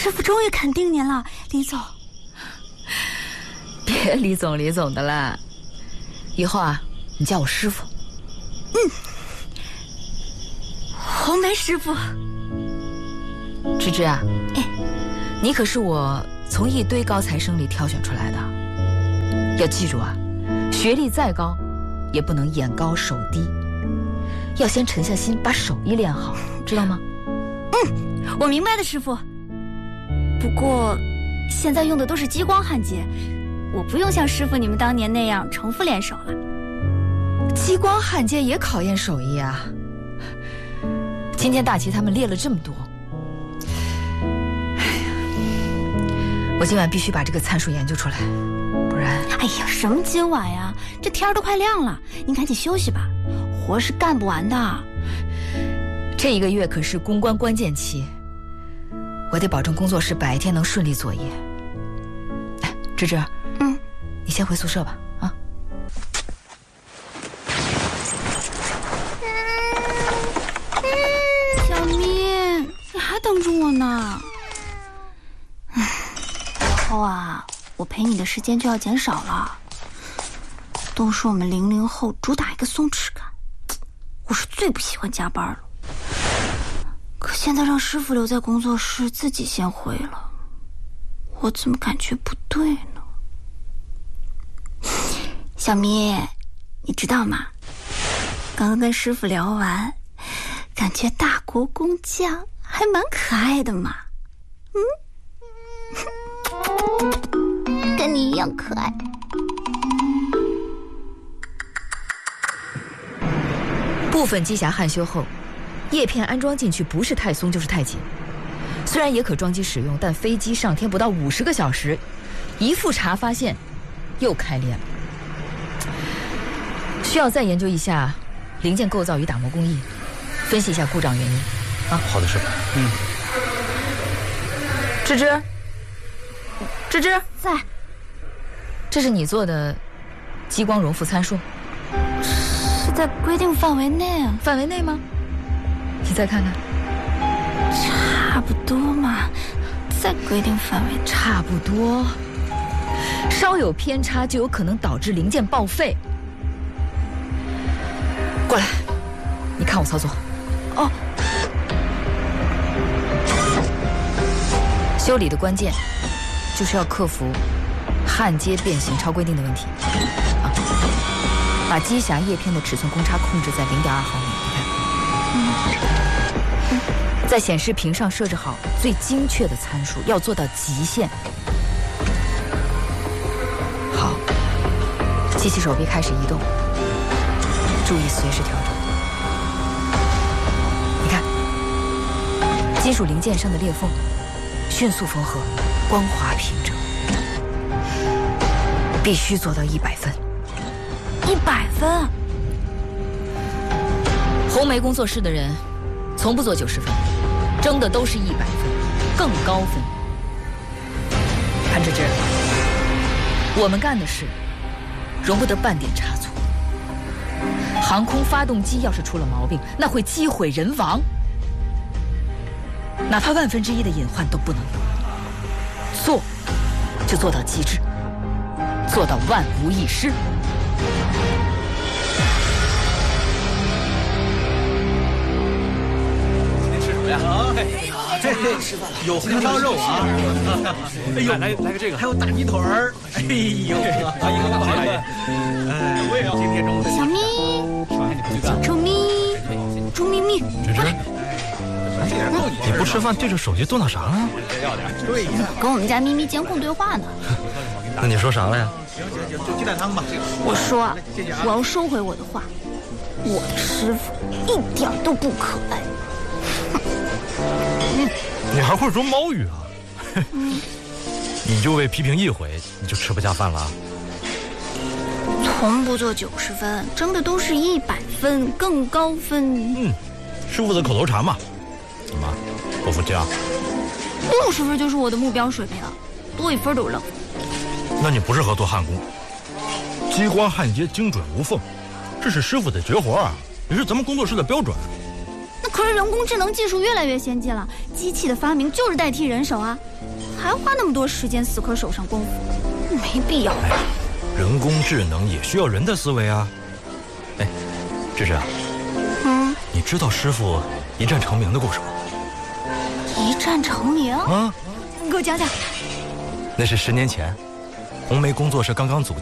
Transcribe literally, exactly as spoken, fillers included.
师傅终于肯定您了，李总。 别李总李总的啦，以后啊，你叫我师傅。 嗯，红梅师傅。 芝芝啊，哎，你可是我从一堆高材生里挑选出来的，要记住啊，学历再高，也不能眼高手低，要先沉下心把手艺练好，知道吗？ 嗯，我明白的，师傅。不过，现在用的都是激光焊接，我不用像师傅你们当年那样重复练手了。 激光焊接也考验手艺啊。今天大齐他们列了这么多，哎呀，我今晚必须把这个参数研究出来，不然…… 哎呀，什么今晚呀？这天儿都快亮了，您赶紧休息吧，活是干不完的。 这一个月可是公关关键期，我得保证工作室白天能顺利作业。哎，芝芝， 嗯， 你先回宿舍吧，啊。 小咪，你还等着我呢。唉，以后啊，我陪你的时间就要减少了。都说我们零零后主打一个松弛感，我是最不喜欢加班了。可现在让师傅留在工作室，自己先回了，我怎么感觉不对呢？小咪，你知道吗？刚刚跟师傅聊完，感觉大国工匠还蛮可爱的嘛。嗯，跟你一样可爱。 部分机匣焊修后，叶片安装进去不是太松就是太紧。虽然也可装机使用，但飞机上天不到五十个小时，一复查发现又开裂了。需要再研究一下零件构造与打磨工艺，分析一下故障原因。啊， 好的，师傅。嗯。 芝芝，芝芝在。 这是你做的激光容负参数？ 是在规定范围内啊。 范围内吗？你再看看。 差不多嘛，在规定范围。 差不多。稍有偏差就有可能导致零件报废。过来，你看我操作。 哦。 修理的关键就是要克服焊接变形超规定的问题啊！把机匣叶片的尺寸公差控制在零点二毫米，你看。嗯。在显示屏上设置好最精确的参数，要做到极限。好，机器手臂开始移动，注意随时调整。你看，金属零件上的裂缝迅速缝合，光滑平整，必须做到一百分。 一百分。 红梅工作室的人从不做九十分，争的都是一百分，更高分。潘芝芝，我们干的事容不得半点差错。航空发动机要是出了毛病，那会机毁人亡，哪怕万分之一的隐患都不能有。做就做到极致，做到万无一失。 哎呀，这吃饭了，有红烧肉啊！哎呦，来来个这个，还有大鸡腿儿！哎呦，阿姨干嘛呀？哎，我也要。今天中午小咪，臭咪，猪咪咪， 芝芝，你不吃饭对着手机嘟囔啥呢？ 对呀， 跟我们家咪咪监控对话呢。 那你说啥了呀？ 行行行，就鸡蛋汤吧。 我说啊，我要收回我的话，我的师傅一点都不可爱。 你还会说猫语啊？你就被批评一回，你就吃不下饭了啊？ 从不做九十分，争的都是一百分，更高分。 嗯，师傅的口头禅嘛。怎么，不服气啊？ 六十分就是我的目标水平，多一分都扔。 那你不适合做焊工，激光焊接精准无缝，这是师傅的绝活啊，也是咱们工作室的标准。 那可可是人工智能技术越来越先进了，机器的发明就是代替人手啊，还花那么多时间死磕手上功夫，没必要。 哎，人工智能也需要人的思维啊。哎，芝芝啊， 嗯， 你知道师傅一战成名的故事吗？ 一战成名？ 啊， 你给我讲讲。 那是十年前，红梅工作室刚刚组